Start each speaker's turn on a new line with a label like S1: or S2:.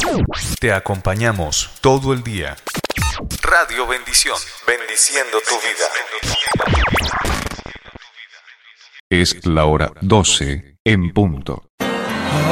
S1: Te acompañamos todo el día. Radio Bendición, bendiciendo tu vida.
S2: Es la hora 12 en punto.